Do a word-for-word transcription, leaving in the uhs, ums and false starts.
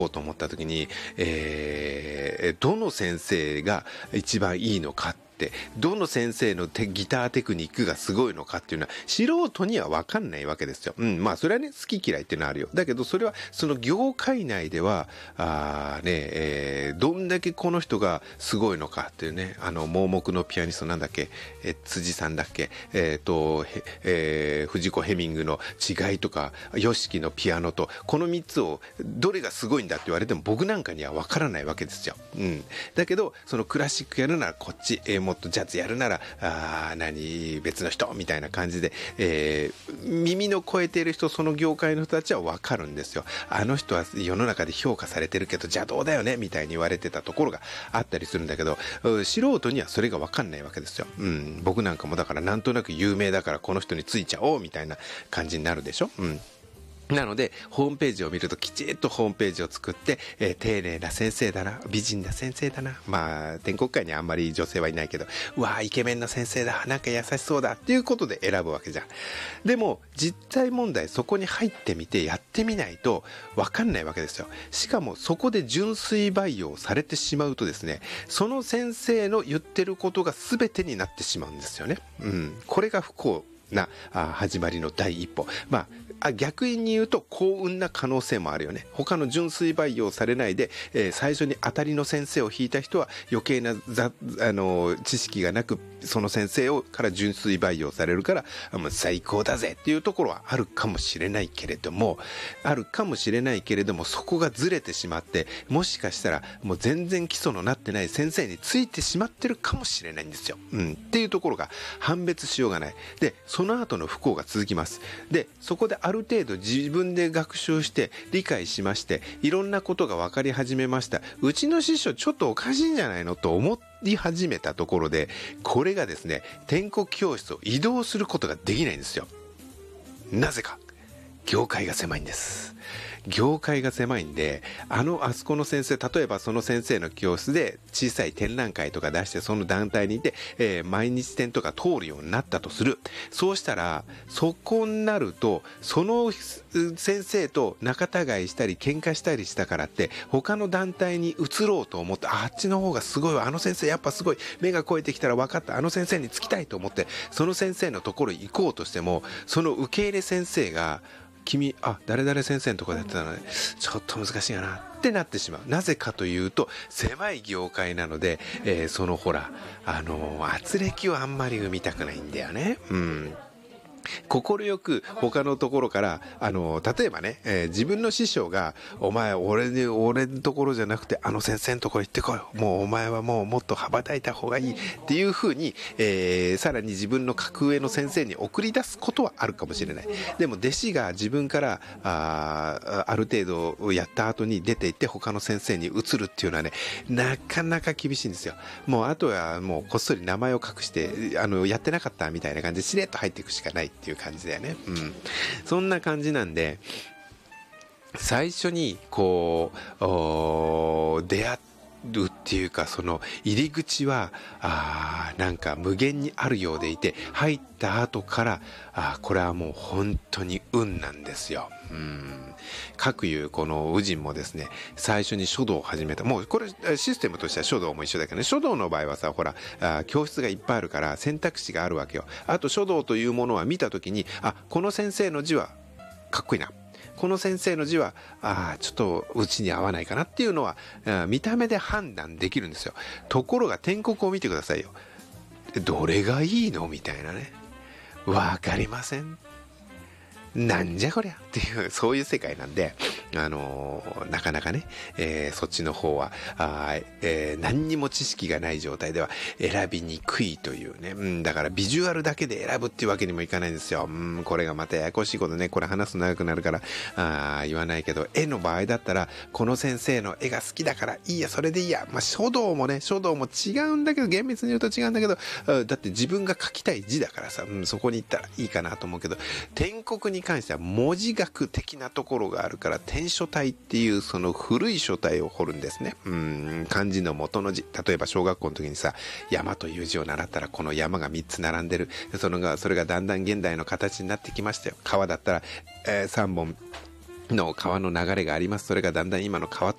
と思った時に、えー、どの先生が一番いいのかって、どの先生のテギターテクニックがすごいのかっていうのは素人には分かんないわけですよ。うん、まあそれはね、好き嫌いっていうのはあるよ。だけどそれはその業界内ではあーね、えー、どんだけこの人がすごいのかっていうね、あの盲目のピアニストなんだっけ、え辻さんだっけ、えっ、ー、と、えー、藤子ヘミングの違いとか、ヨシキのピアノと、このみっつをどれがすごいんだって言われても僕なんかには分からないわけですよ。うん。だけどそのクラシックやるならこっち、えー、もっとジャズやるならあ何別の人みたいな感じで、えー、耳の超えている人、その業界の人たちは分かるんですよ。あの人は世の中で評価されてるけど邪道だよねみたいに言われてたところがあったりするんだけど、素人にはそれが分かんないわけですよ。うん。僕なんかもだからなんとなく有名だからこの人についちゃおうみたいな感じになるでしょ。うん。なのでホームページを見るときちっとホームページを作って、えー、丁寧な先生だな、美人な先生だな、まあ天国界にあんまり女性はいないけど、うわーイケメンな先生だ、なんか優しそうだっていうことで選ぶわけじゃん。でも実際問題、そこに入ってみてやってみないと分かんないわけですよ。しかもそこで純粋培養されてしまうとですね、その先生の言ってることが全てになってしまうんですよね。うん、これが不幸なあ始まりの第一歩。まああ逆に言うと幸運な可能性もあるよね。他の純粋培養されないで、えー、最初に当たりの先生を引いた人は余計なざあの知識がなく、その先生をから純粋培養されるからもう最高だぜっていうところはあるかもしれないけれどもあるかもしれないけれどもそこがずれてしまって、もしかしたらもう全然基礎のなってない先生についてしまってるかもしれないんですよ。うん、っていうところが判別しようがない。でその後の不幸が続きます。でそこである程度自分で学習して理解しまして、いろんなことが分かり始めました。うちの師匠ちょっとおかしいんじゃないのと思い始めたところで、これがですね、天国教室を移動することができないんですよ。なぜか、業界が狭いんです。業界が狭いんで、あのあそこの先生、例えばその先生の教室で小さい展覧会とか出してその団体にいて、えー、毎日展とか通るようになったとする。そうしたらそこになるとその先生と仲違いしたり喧嘩したりしたからって他の団体に移ろうと思って、あっちの方がすごいわ、あの先生やっぱすごい、目が超えてきたら分かった、あの先生につきたいと思ってその先生のところに行こうとしても、その受け入れ先生が君、あ、誰々先生のところでやってたのでちょっと難しいかなってなってしまう。なぜかというと狭い業界なので、えー、そのほらあのー、圧力をあんまり生みたくないんだよね。うん。心よく他のところからあの例えばね、えー、自分の師匠がお前俺に俺のところじゃなくてあの先生のところ行ってこい、もうお前はもうもっと羽ばたいた方がいいっていう風に、えー、さらに自分の格上の先生に送り出すことはあるかもしれない。でも弟子が自分からあある程度やった後に出て行って他の先生に移るっていうのはね、なかなか厳しいんですよ。もうあとはもうこっそり名前を隠してあのやってなかったみたいな感じでしれっと入っていくしかないっていう感じだよね。うん。そんな感じなんで、最初にこう出会るっていうか、その入り口はあなんか無限にあるようでいて、入った後からあこれはもう本当に運なんですよ。うん。各いうこの宇人もですね、最初に書道を始めた。もうこれシステムとしては書道も一緒だけどね、書道の場合はさ、ほらあ教室がいっぱいあるから選択肢があるわけよ。あと書道というものは見た時に、あこの先生の字はかっこいいな、この先生の字はあちょっとうちに合わないかなっていうのは見た目で判断できるんですよ。ところが天国を見てくださいよ。どれがいいのみたいなね、わかりません、なんじゃこりゃっていう、そういう世界なんで、あのー、なかなかね、えー、そっちの方はあ、えー、何にも知識がない状態では選びにくいというね、うん、だからビジュアルだけで選ぶっていうわけにもいかないんですよ。うん、これがまたややこしいことね、これ話すと長くなるからあ言わないけど、絵の場合だったらこの先生の絵が好きだからいいや、それでいいや。まあ書道もね、書道も違うんだけど、厳密に言うと違うんだけど、だって自分が書きたい字だからさ、うん、そこに行ったらいいかなと思うけど、天国に関しては文字学的なところがあるから、篆書体っていうその古い書体を彫るんですね。うん、漢字の元の字、例えば小学校の時にさ、山という字を習ったらこの山がみっつ並んでる、そのがそれがだんだん現代の形になってきましたよ。川だったら、えー、さんぼんの川の流れがあります。それがだんだん今の川と